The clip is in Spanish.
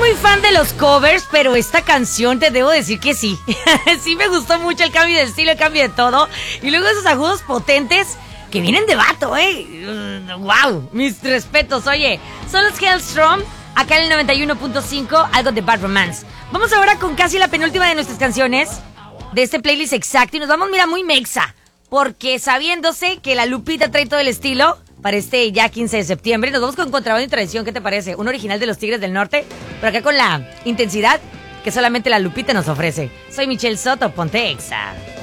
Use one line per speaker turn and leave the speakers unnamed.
muy fan de los covers, pero esta canción te debo decir que sí. Sí me gustó mucho el cambio de estilo, el cambio de todo. Y luego esos agudos potentes que vienen de vato, ¡Wow! Mis respetos, oye. Son los Hellstrom, acá en el 91.5, algo de Bad Romance. Vamos ahora con casi la penúltima de nuestras canciones de este playlist exacto. Y nos vamos, mira, muy mexa. Porque sabiéndose que la Lupita trae todo el estilo para este ya 15 de septiembre, nos vamos con Contrabando y Tradición. ¿Qué te parece? Un original de los Tigres del Norte, pero acá con la intensidad que solamente la Lupita nos ofrece. Soy Michelle Soto, ponte Exa.